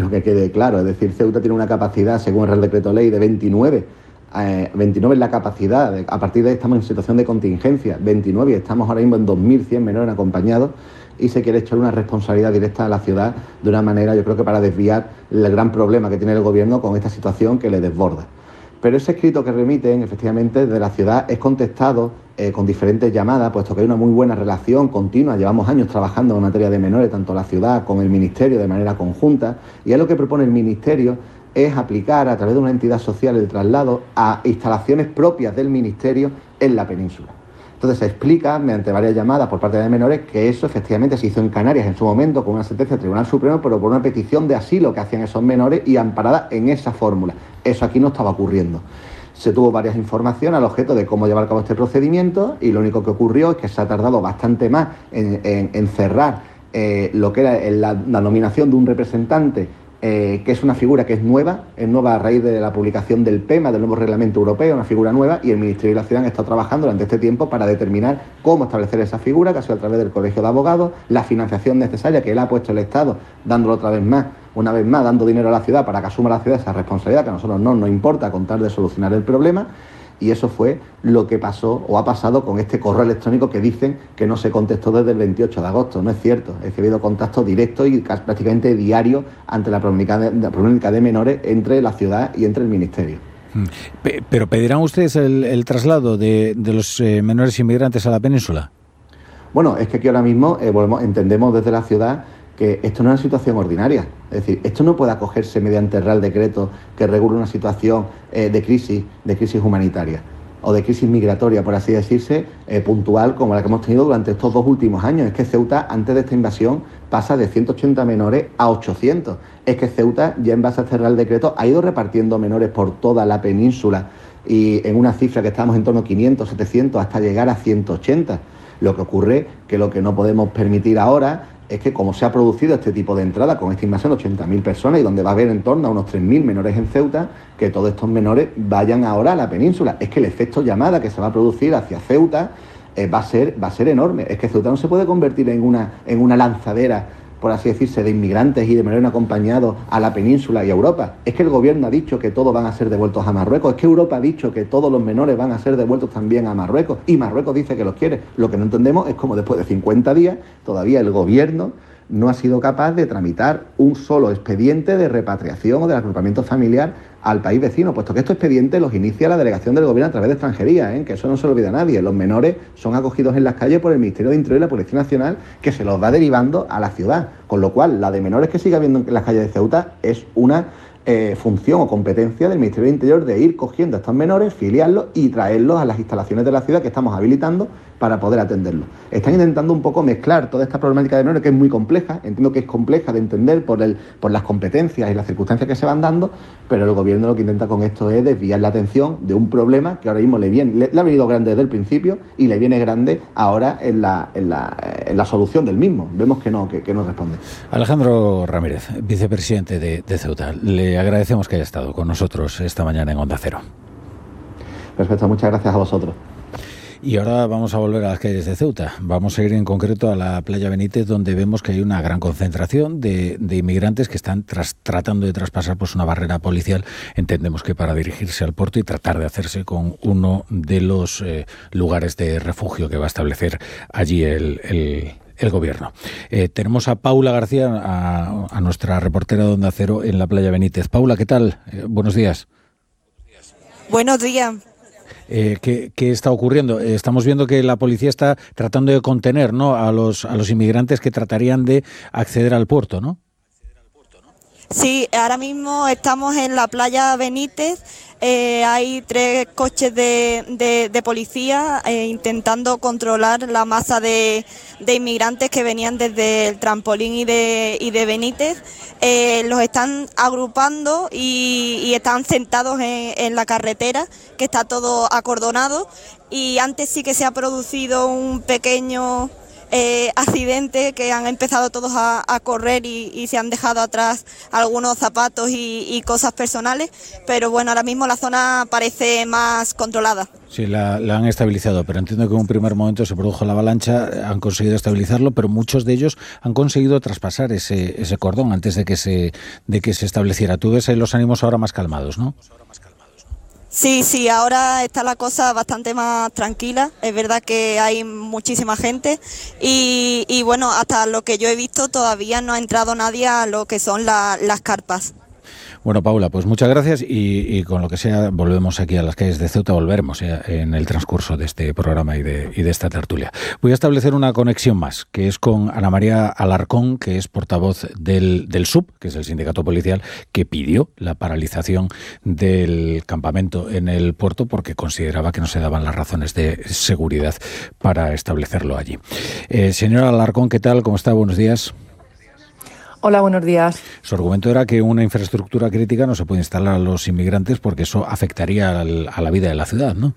menos que quede claro. Es decir, Ceuta tiene una capacidad, según el Real Decreto Ley, de 29. 29 es la capacidad, a partir de ahí estamos en situación de contingencia, 29 y estamos ahora mismo en 2.100 menores acompañados y se quiere echar una responsabilidad directa a la ciudad de una manera, yo creo que para desviar el gran problema que tiene el gobierno con esta situación que le desborda. Pero ese escrito que remiten, efectivamente, de la ciudad es contestado con diferentes llamadas, puesto que hay una muy buena relación continua, llevamos años trabajando en materia de menores, tanto la ciudad como el Ministerio de manera conjunta, y es lo que propone el Ministerio es aplicar a través de una entidad social el traslado a instalaciones propias del Ministerio en la península. Entonces se explica, mediante varias llamadas por parte de menores, que eso efectivamente se hizo en Canarias en su momento con una sentencia del Tribunal Supremo, pero por una petición de asilo que hacían esos menores y amparada en esa fórmula. Eso aquí no estaba ocurriendo. Se tuvo varias informaciones al objeto de cómo llevar a cabo este procedimiento y lo único que ocurrió es que se ha tardado bastante más en cerrar lo que era la nominación de un representante que es una figura que es nueva a raíz de la publicación del PEMA, del nuevo reglamento europeo, una figura nueva, y el Ministerio de la Ciudad ha estado trabajando durante este tiempo para determinar cómo establecer esa figura, que ha sido a través del Colegio de Abogados, la financiación necesaria que él ha puesto el Estado, dándolo una vez más, dando dinero a la ciudad para que asuma la ciudad esa responsabilidad, que a nosotros no nos importa con tal de solucionar el problema. Y eso fue lo que pasó o ha pasado con este correo electrónico que dicen que no se contestó desde el 28 de agosto. No es cierto, es que ha habido contacto directo y prácticamente diario ante la problemática de menores entre la ciudad y entre el Ministerio. ¿Pero pedirán ustedes el traslado de los menores inmigrantes a la península? Bueno, es que aquí ahora mismo entendemos desde la ciudad que esto no es una situación ordinaria. Es decir, esto no puede acogerse mediante el Real Decreto que regule una situación de crisis humanitaria o de crisis migratoria, por así decirse, puntual como la que hemos tenido durante estos 2 últimos años. Es que Ceuta, antes de esta invasión, pasa de 180 menores a 800. Es que Ceuta, ya en base a este Real Decreto, ha ido repartiendo menores por toda la península y en una cifra que estamos en torno a 500, 700, hasta llegar a 180. Lo que ocurre que lo que no podemos permitir ahora es que, como se ha producido este tipo de entrada con esta invasión de 80.000 personas y donde va a haber en torno a unos 3.000 menores en Ceuta, que todos estos menores vayan ahora a la península. Es que el efecto llamada que se va a producir hacia Ceuta va a ser enorme. Es que Ceuta no se puede convertir en una lanzadera, por así decirse, de inmigrantes y de menores acompañados a la península y a Europa. Es que el gobierno ha dicho que todos van a ser devueltos a Marruecos. Es que Europa ha dicho que todos los menores van a ser devueltos también a Marruecos. Y Marruecos dice que los quiere. Lo que no entendemos es cómo después de 50 días todavía el gobierno no ha sido capaz de tramitar un solo expediente de repatriación o de agrupamiento familiar al país vecino, puesto que estos expedientes los inicia la delegación del gobierno a través de extranjería, que eso no se lo olvida a nadie. Los menores son acogidos en las calles por el Ministerio de Interior y la Policía Nacional, que se los va derivando a la ciudad, con lo cual la de menores que sigue habiendo en las calles de Ceuta es una función o competencia del Ministerio de Interior de ir cogiendo a estos menores, filiarlos y traerlos a las instalaciones de la ciudad que estamos habilitando para poder atenderlos. Están intentando un poco mezclar toda esta problemática de menores, que es muy compleja, entiendo que es compleja de entender por las competencias y las circunstancias que se van dando, pero el gobierno lo que intenta con esto es desviar la atención de un problema que ahora mismo le ha venido grande desde el principio y le viene grande ahora en la solución del mismo. Vemos que no responde. Alejandro Ramírez, vicepresidente de Ceuta, le agradecemos que haya estado con nosotros esta mañana en Onda Cero. Perfecto, muchas gracias a vosotros. Y ahora vamos a volver a las calles de Ceuta. Vamos a ir en concreto a la playa Benítez, donde vemos que hay una gran concentración de inmigrantes que están tratando de traspasar una barrera policial, entendemos que para dirigirse al puerto y tratar de hacerse con uno de los lugares de refugio que va a establecer allí el gobierno. Tenemos a Paula García, a nuestra reportera de Onda Cero en la playa Benítez. Paula, ¿qué tal? Buenos días. Buenos días. ¿Qué está ocurriendo? Estamos viendo que la policía está tratando de contener, ¿no?, a los inmigrantes que tratarían de acceder al puerto, ¿no? Sí, ahora mismo estamos en la playa Benítez. Hay 3 coches de policía intentando controlar la masa de inmigrantes que venían desde el trampolín y de Benítez. Los están agrupando y están sentados en la carretera, que está todo acordonado. Y antes sí que se ha producido un pequeño accidente, que han empezado todos a correr y se han dejado atrás algunos zapatos y cosas personales, pero bueno, ahora mismo la zona parece más controlada. Sí, la han estabilizado, pero entiendo que en un primer momento se produjo la avalancha, han conseguido estabilizarlo, pero muchos de ellos han conseguido traspasar ese cordón antes de que se estableciera. Tú ves los ánimos ahora más calmados, ¿no? Sí, ahora está la cosa bastante más tranquila. Es verdad que hay muchísima gente y bueno, hasta lo que yo he visto todavía no ha entrado nadie a lo que son las carpas. Bueno, Paula, pues muchas gracias y con lo que sea volvemos aquí a las calles de Ceuta, volveremos en el transcurso de este programa y de esta tertulia. Voy a establecer una conexión más, que es con Ana María Alarcón, que es portavoz del SUB, que es el sindicato policial, que pidió la paralización del campamento en el puerto porque consideraba que no se daban las razones de seguridad para establecerlo allí. Señora Alarcón, ¿qué tal? ¿Cómo está? Buenos días. Hola, buenos días. Su argumento era que una infraestructura crítica no se puede instalar a los inmigrantes porque eso afectaría a la vida de la ciudad, ¿no?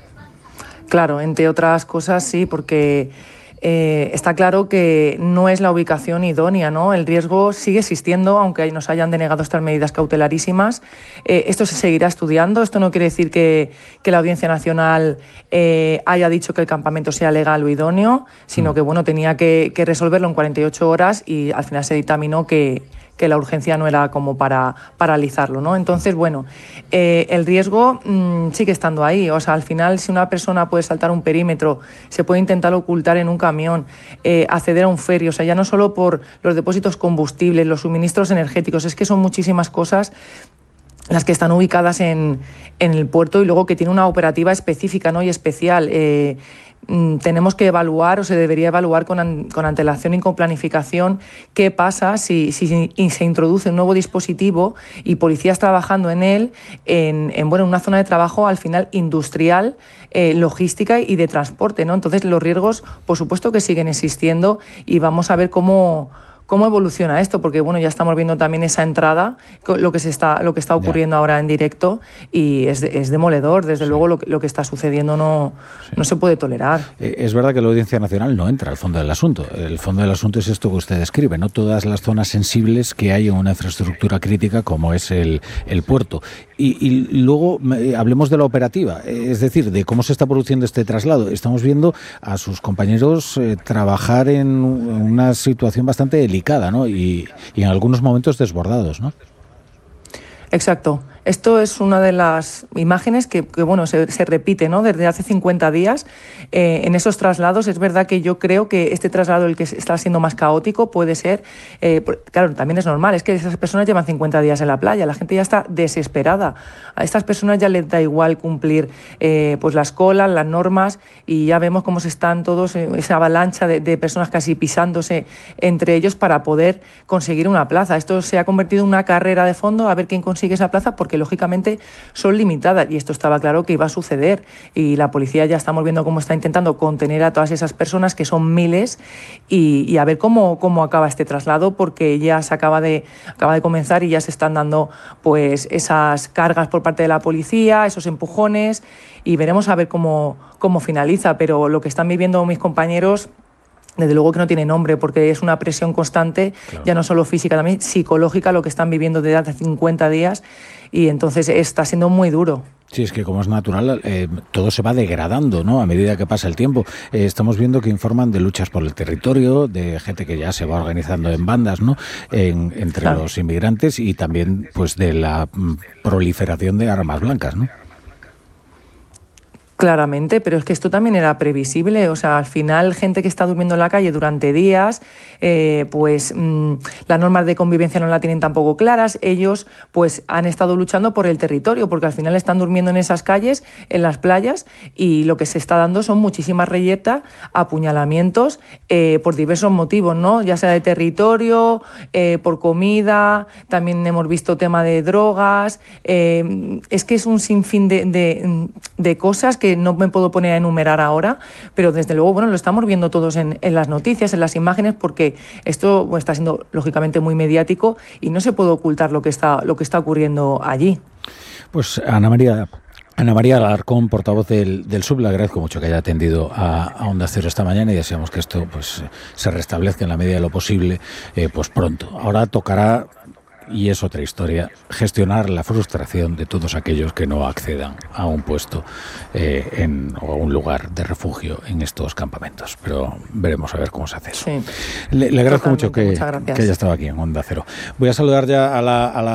Claro, entre otras cosas sí, porque está claro que no es la ubicación idónea, ¿no? El riesgo sigue existiendo, aunque nos hayan denegado estas medidas cautelarísimas. Esto se seguirá estudiando. Esto no quiere decir que la Audiencia Nacional haya dicho que el campamento sea legal o idóneo, sino que bueno, tenía que resolverlo en 48 horas y al final se dictaminó que la urgencia no era como para paralizarlo, ¿no? Entonces, bueno, el riesgo sigue estando ahí. O sea, al final, si una persona puede saltar un perímetro, se puede intentar ocultar en un camión, acceder a un ferry, o sea, ya no solo por los depósitos combustibles, los suministros energéticos, es que son muchísimas cosas las que están ubicadas en el puerto y luego que tiene una operativa específica, ¿no? Y especial. Tenemos que evaluar, o se debería evaluar con antelación y con planificación, qué pasa si se introduce un nuevo dispositivo y policías trabajando en él, en una zona de trabajo al final industrial, logística y de transporte, ¿no? Entonces los riesgos, por supuesto que siguen existiendo y vamos a ver cómo evoluciona esto, porque bueno, ya estamos viendo también esa entrada, lo que está ocurriendo ahora en directo y es demoledor. Desde luego lo que está sucediendo no se puede tolerar. Es verdad que la Audiencia Nacional no entra al fondo del asunto. El fondo del asunto es esto que usted describe, ¿no? Todas las zonas sensibles que hay en una infraestructura crítica como es el puerto. Y luego hablemos de la operativa, es decir, de cómo se está produciendo este traslado. Estamos viendo a sus compañeros trabajar en una situación bastante delicada, ¿no? Y en algunos momentos desbordados, ¿no? Exacto. Esto es una de las imágenes que bueno, se repite, ¿no? Desde hace 50 días en esos traslados. Es verdad que yo creo que este traslado, el que está siendo más caótico, puede ser, claro, también es normal, es que esas personas llevan 50 días en la playa, la gente ya está desesperada. A estas personas ya les da igual cumplir pues las colas, las normas, y ya vemos cómo se están todos, esa avalancha de personas casi pisándose entre ellos para poder conseguir una plaza. Esto se ha convertido en una carrera de fondo a ver quién consigue esa plaza, porque lógicamente son limitadas y esto estaba claro que iba a suceder y la policía ya estamos viendo cómo está intentando contener a todas esas personas, que son miles, y a ver cómo acaba este traslado, porque ya se acaba de comenzar y ya se están dando pues esas cargas por parte de la policía, esos empujones, y veremos a ver cómo finaliza. Pero lo que están viviendo mis compañeros, desde luego que no tiene nombre, porque es una presión constante, claro, ya no solo física, también psicológica, lo que están viviendo desde hace 50 días, y entonces está siendo muy duro. Sí, es que como es natural, todo se va degradando, ¿no? A medida que pasa el tiempo. Estamos viendo que informan de luchas por el territorio, de gente que ya se va organizando en bandas, ¿no? Entre claro, los inmigrantes, y también pues de la proliferación de armas blancas, ¿no? Claramente, pero es que esto también era previsible. O sea, al final, gente que está durmiendo en la calle durante días, pues las normas de convivencia no la tienen tampoco claras. Ellos pues han estado luchando por el territorio, porque al final están durmiendo en esas calles, en las playas, y lo que se está dando son muchísimas reyertas, apuñalamientos, por diversos motivos, ¿no? Ya sea de territorio, por comida, también hemos visto tema de drogas. Es que es un sinfín de cosas que no me puedo poner a enumerar ahora, pero desde luego, bueno, lo estamos viendo todos en las noticias, en las imágenes, porque esto está siendo lógicamente muy mediático y no se puede ocultar lo que está ocurriendo allí. Pues Ana María Ana María Alarcón, portavoz del SUB, le agradezco mucho que haya atendido a Onda Cero esta mañana y deseamos que esto pues se restablezca en la medida de lo posible pues pronto. Ahora tocará, y es otra historia, gestionar la frustración de todos aquellos que no accedan a un puesto o a un lugar de refugio en estos campamentos. Pero veremos a ver cómo se hace eso. Sí, le agradezco mucho que haya estado aquí en Onda Cero. Voy a saludar ya a la